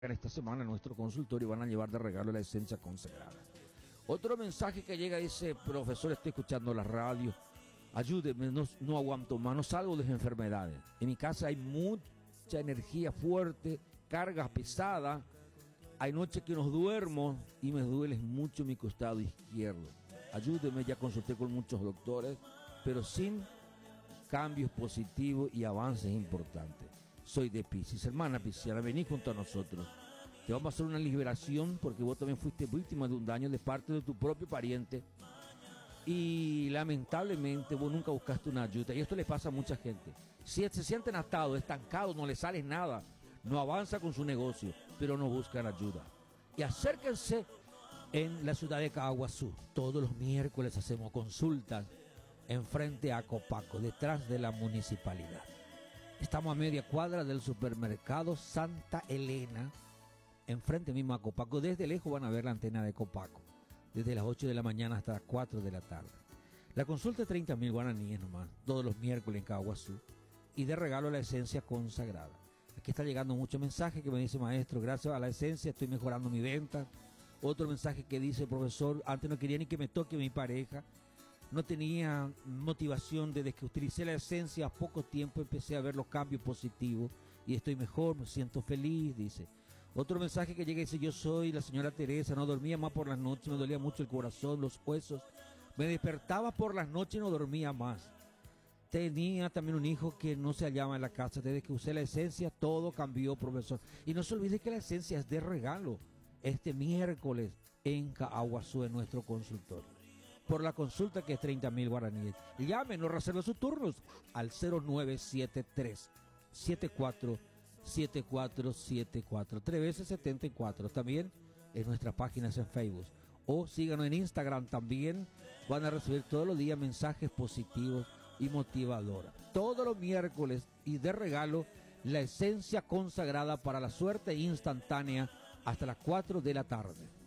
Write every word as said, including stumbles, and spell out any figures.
En esta semana en nuestro consultorio van a llevar de regalo la esencia consagrada. Otro mensaje que llega dice: profesor, estoy escuchando la radio, ayúdeme, no, no aguanto más, no salgo de las enfermedades. En mi casa hay mucha energía fuerte, cargas pesadas, hay noches que no duermo y me duele mucho mi costado izquierdo. Ayúdeme, ya consulté con muchos doctores, pero sin cambios positivos y avances importantes. Soy de Piscis. Hermana pisciana, vení junto a nosotros. Te vamos a hacer una liberación porque vos también fuiste víctima de un daño de parte de tu propio pariente y lamentablemente vos nunca buscaste una ayuda, y esto le pasa a mucha gente. Si se sienten atados, estancados, no les sale nada, no avanza con su negocio, pero no buscan ayuda. Y acérquense en la ciudad de Caguazú. Todos los miércoles hacemos consultas enfrente a Copaco, detrás de la municipalidad. Estamos a media cuadra del supermercado Santa Elena, enfrente mismo a Copaco. Desde lejos van a ver la antena de Copaco, desde las ocho de la mañana hasta las cuatro de la tarde. La consulta es treinta mil guaraníes nomás, todos los miércoles en Caguazú, y de regalo la esencia consagrada. Aquí está llegando mucho mensaje que me dice: maestro, gracias a la esencia estoy mejorando mi venta. Otro mensaje que dice: profesor, antes no quería ni que me toque mi pareja, no tenía motivación. Desde que utilicé la esencia, a poco tiempo empecé a ver los cambios positivos y estoy mejor, me siento feliz, dice. Otro mensaje que llega y dice: yo soy la señora Teresa, no dormía más por las noches, me dolía mucho el corazón, los huesos, me despertaba por las noches y no dormía más. Tenía también un hijo que no se hallaba en la casa. Desde que usé la esencia, todo cambió, profesor. Y no se olvide que la esencia es de regalo este miércoles en Caguazú, en nuestro consultorio, por la consulta que es treinta mil guaraníes. Llamen o reserven sus turnos al cero nueve siete tres siete cuatro siete cuatro siete cuatro, tres veces setenta y cuatro. También en nuestras páginas en Facebook, o síganos en Instagram. También van a recibir todos los días mensajes positivos y motivadores. Todos los miércoles, y de regalo la esencia consagrada para la suerte instantánea hasta las cuatro de la tarde.